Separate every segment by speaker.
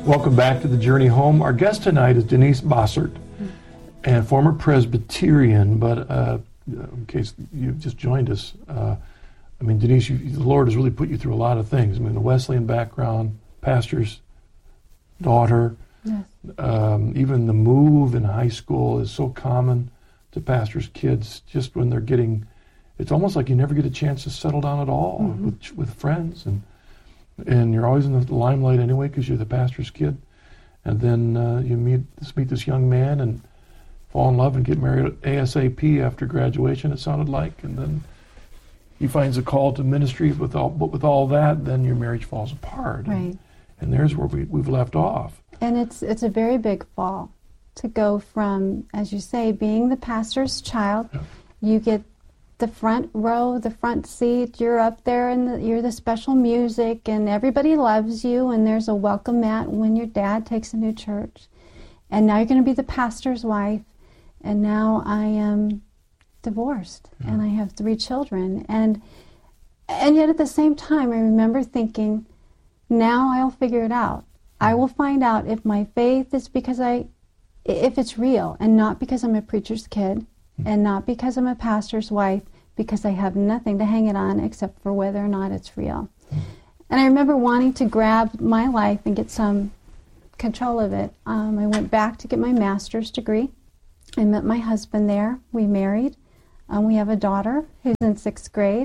Speaker 1: Welcome back to the Journey Home. Our guest tonight is Denise Bossert, and former Presbyterian, but in case you've just joined us, Denise, the Lord has really put you through a lot of things. The Wesleyan background, pastor's daughter,
Speaker 2: yes.
Speaker 1: Even the move in high school is so common to pastors' kids, just when they're getting, it's almost like you never get a chance to settle down at all with friends, and you're always in the limelight anyway because you're the pastor's kid, and then you meet this young man and fall in love and get married ASAP after graduation, it sounded like, and then he finds a call to ministry. With all that, then your marriage falls apart.
Speaker 2: Right.
Speaker 1: And there's where we've left off.
Speaker 2: And it's a very big fall to go from, as you say, being the pastor's child.
Speaker 1: Yeah.
Speaker 2: You get the front row, the front seat. You're up there, and you're the special music, and everybody loves you. And there's a welcome mat when your dad takes a new church. And now you're going to be the pastor's wife. And now I am divorced, and I have 3 children. And yet at the same time, I remember thinking, now I'll figure it out. I will find out if my faith is if it's real, and not because I'm a preacher's kid, and not because I'm a pastor's wife, because I have nothing to hang it on except for whether or not it's real. And I remember wanting to grab my life and get some control of it. I went back to get my master's degree. I met my husband there. We married. We have a daughter who's in 6th grade.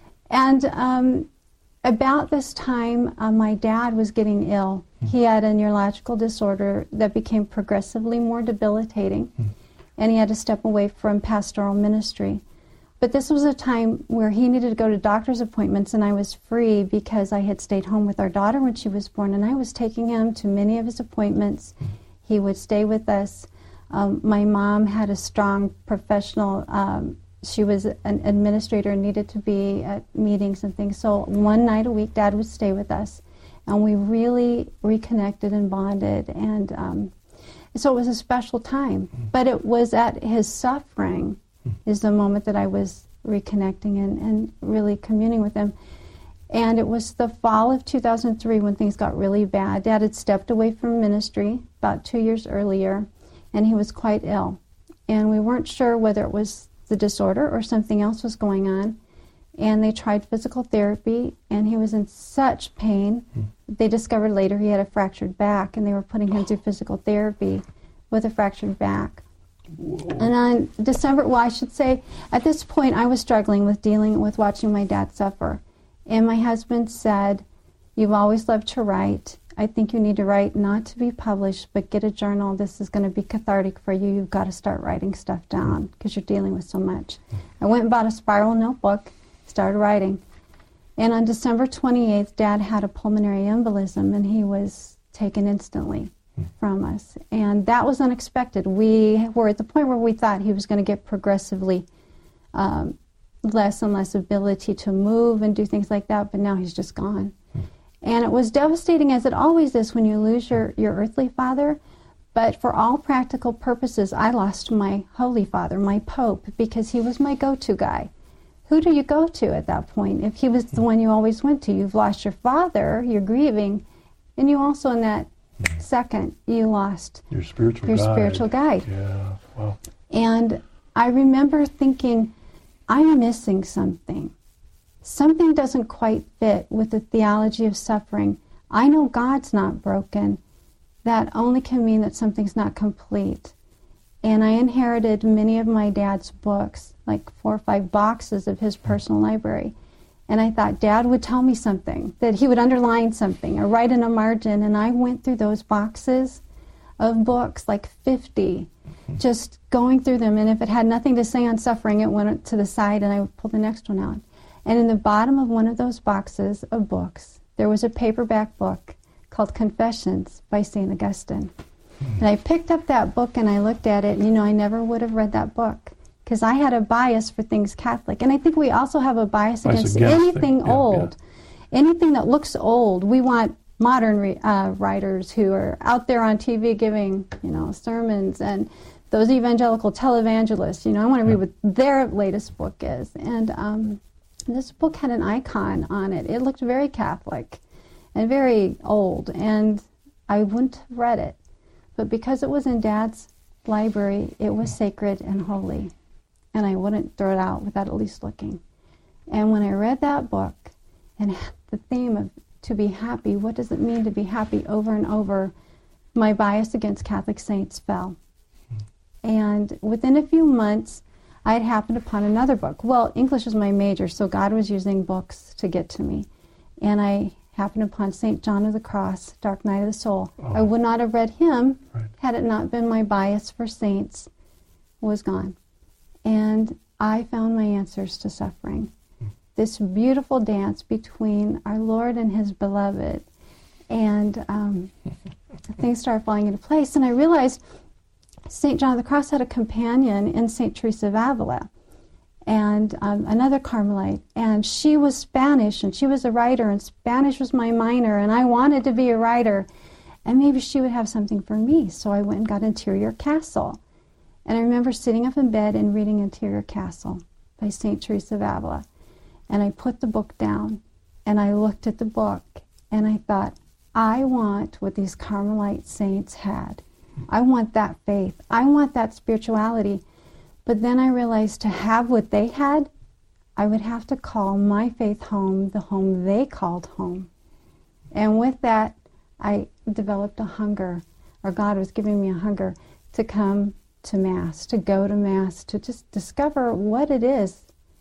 Speaker 2: And about this time, my dad was getting ill. He had a neurological disorder that became progressively more debilitating, and he had to step away from pastoral ministry. But this was a time where he needed to go to doctor's appointments, and I was free because I had stayed home with our daughter when she was born, and I was taking him to many of his appointments. He would stay with us. My mom had a strong professional, she was an administrator and needed to be at meetings and things. So one night a week, Dad would stay with us. And we really reconnected and bonded. And so it was a special time. But it was at his suffering is the moment that I was reconnecting and really communing with him. And it was the fall of 2003 when things got really bad. Dad had stepped away from ministry about 2 years earlier, and he was quite ill. And we weren't sure whether it was the disorder or something else was going on. And they tried physical therapy, and he was in such pain. They discovered later he had a fractured back, and they were putting him through physical therapy with a fractured back. Whoa. And on December, I should say, at this point I was struggling with dealing with watching my dad suffer. And my husband said, "You've always loved to write. I think you need to write, not to be published, but get a journal. This is going to be cathartic for you. You've got to start writing stuff down because you're dealing with so much." I went and bought a spiral notebook, started writing. And on December 28th, Dad had a pulmonary embolism, and he was taken instantly from us. And that was unexpected. We were at the point where we thought he was going to get progressively less and less ability to move and do things like that, but now he's just gone. And it was devastating, as it always is when you lose your earthly father. But for all practical purposes, I lost my Holy Father, my Pope, because he was my go-to guy. Who do you go to at that point if he was the one you always went to? You've lost your father, you're grieving, and you also, in that second, you lost
Speaker 1: your spiritual
Speaker 2: guide.
Speaker 1: Yeah, wow.
Speaker 2: And I remember thinking, I'm missing something. Something doesn't quite fit with the theology of suffering. I know God's not broken. That only can mean that something's not complete. And I inherited many of my dad's books, like 4 or 5 boxes of his personal library. And I thought Dad would tell me something, that he would underline something or write in a margin. And I went through those boxes of books, like 50, just going through them. And if it had nothing to say on suffering, it went to the side and I would pull the next one out. And in the bottom of one of those boxes of books, there was a paperback book called Confessions by St. Augustine. And I picked up that book and I looked at it, and I never would have read that book because I had a bias for things Catholic. And I think we also have a bias against anything old. Yeah. Anything that looks old. We want modern writers who are out there on TV giving, sermons, and those evangelical televangelists. I want to read what their latest book is. And this book had an icon on it. It looked very Catholic and very old. And I wouldn't have read it. But because it was in Dad's library, it was sacred and holy. And I wouldn't throw it out without at least looking. And when I read that book, and the theme of to be happy, what does it mean to be happy, over and over, my bias against Catholic saints fell. And within a few months, I had happened upon another book. Well, English was my major, so God was using books to get to me. And I happened upon St. John of the Cross, Dark Night of the Soul.
Speaker 1: Oh.
Speaker 2: I would not have read him
Speaker 1: Right.
Speaker 2: had it not been my bias for saints was gone. And I found my answers to suffering. This beautiful dance between our Lord and his beloved. And things started falling into place. And I realized St. John of the Cross had a companion in St. Teresa of Avila, and another Carmelite. And she was Spanish, and she was a writer, and Spanish was my minor, and I wanted to be a writer. And maybe she would have something for me. So I went and got Interior Castle. And I remember sitting up in bed and reading Interior Castle by St. Teresa of Avila. And I put the book down, and I looked at the book, and I thought, I want what these Carmelite saints had. I want that faith. I want that spirituality. But then I realized to have what they had, I would have to call my faith home the home they called home. And with that, I developed a hunger, or God was giving me a hunger to come to Mass, to go to Mass, to just discover what it is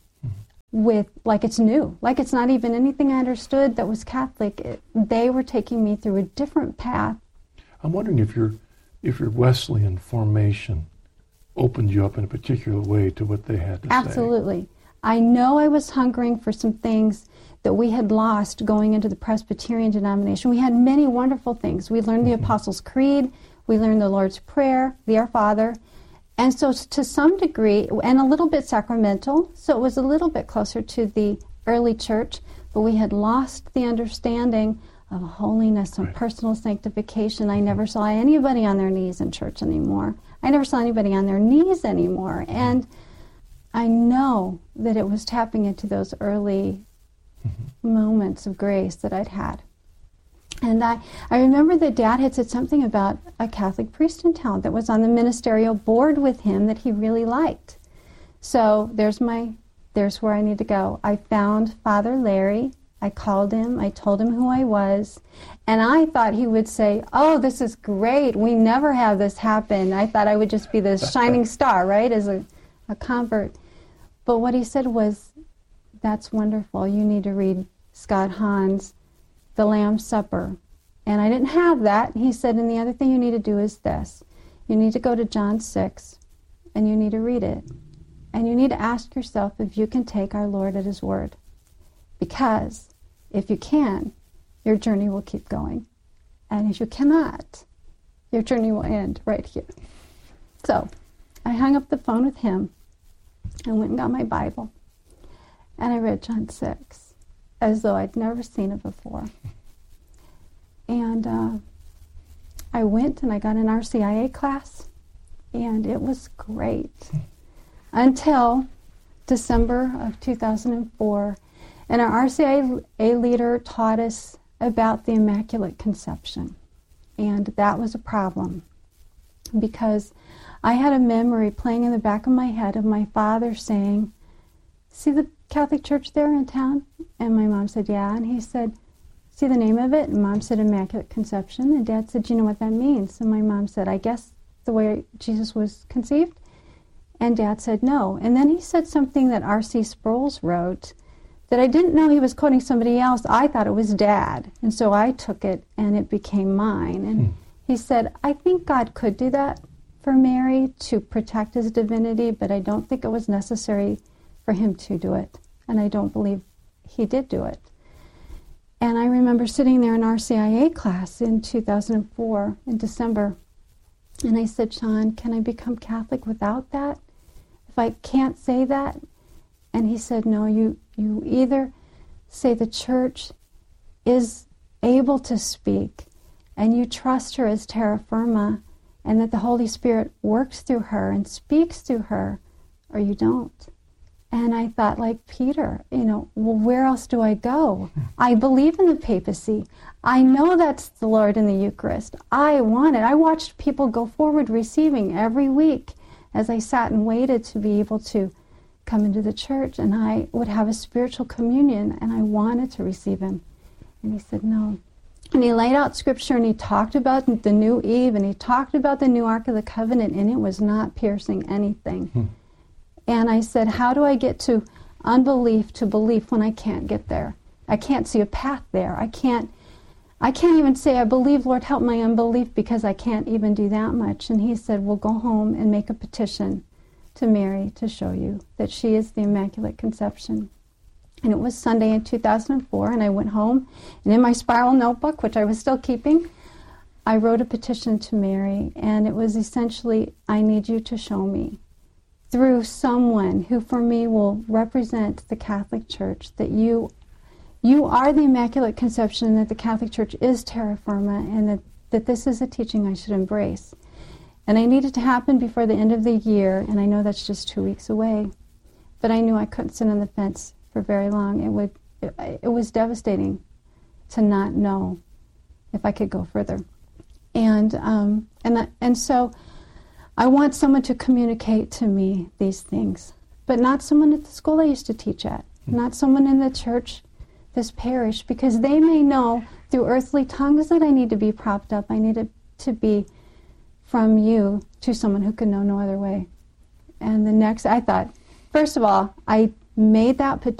Speaker 2: with, like it's new, like it's not even anything I understood that was Catholic. They were taking me through a different path.
Speaker 1: I'm wondering if your Wesleyan formation opened you up in a particular way to what they had to say.
Speaker 2: Absolutely. I know I was hungering for some things that we had lost going into the Presbyterian denomination. We had many wonderful things. We learned the Apostles' Creed, we learned the Lord's Prayer, the Our Father. And so to some degree, and a little bit sacramental, so it was a little bit closer to the early church, but we had lost the understanding of holiness and personal sanctification. I never saw anybody on their knees in church anymore. I never saw anybody on their knees anymore. And I know that it was tapping into those early moments of grace that I'd had. And I remember that Dad had said something about a Catholic priest in town that was on the ministerial board with him that he really liked. So there's where I need to go. I found Father Larry. I called him. I told him who I was. And I thought he would say, oh, this is great. We never have this happen. I thought I would just be this shining star, right, as a convert. But what he said was, that's wonderful. You need to read Scott Hahn's The Lamb's Supper. And I didn't have that. He said, and the other thing you need to do is this. You need to go to John 6, and you need to read it. And you need to ask yourself if you can take our Lord at his word. Because if you can, your journey will keep going. And if you cannot, your journey will end right here. So I hung up the phone with him and went and got my Bible. And I read John 6 as though I'd never seen it before. And I went and I got an RCIA class, and it was great. Until December of 2004, and our RCIA leader taught us about the Immaculate Conception. And that was a problem, because I had a memory playing in the back of my head of my father saying, see the Catholic church there in town? And my mom said, yeah. And he said, see the name of it? And Mom said, Immaculate Conception. And Dad said, do you know what that means? And my mom said, I guess the way Jesus was conceived. And Dad said, no. And then he said something that R.C. Sproul's wrote that I didn't know he was quoting somebody else. I thought it was Dad. And so I took it, and it became mine. And he said, I think God could do that for Mary to protect his divinity, but I don't think it was necessary for him to do it. And I don't believe he did do it. And I remember sitting there in RCIA class in 2004, in December, and I said, Sean, can I become Catholic without that? If I can't say that? And he said, no, you either say the church is able to speak, and you trust her as terra firma, and that the Holy Spirit works through her and speaks through her, or you don't. And I thought, like Peter, well, where else do I go? I believe in the papacy. I know that's the Lord in the Eucharist. I want it. I watched people go forward receiving every week as I sat and waited to be able to come into the church, and I would have a spiritual communion, and I wanted to receive him. And he said, no. And he laid out scripture, and he talked about the new Eve, and he talked about the new Ark of the Covenant, and it was not piercing anything. And I said, how do I get to unbelief to belief when I can't get there? I can't see a path there. I can't even say, I believe, Lord, help my unbelief, because I can't even do that much. And he said, well, go home and make a petition to Mary to show you that she is the Immaculate Conception. And it was Sunday in 2004, and I went home, and in my spiral notebook, which I was still keeping, I wrote a petition to Mary, and it was essentially, I need you to show me, through someone who for me will represent the Catholic Church, that you are the Immaculate Conception, and that the Catholic Church is terra firma, and that this is a teaching I should embrace. And I need it to happen before the end of the year, and I know that's just 2 weeks away. But I knew I couldn't sit on the fence for very long. It was devastating to not know if I could go further. And so I want someone to communicate to me these things, but not someone at the school I used to teach at, not someone in the church, this parish, because they may know through earthly tongues that I need to be propped up. I need it to be from you to someone who can know no other way. And I thought, first of all, I made that petition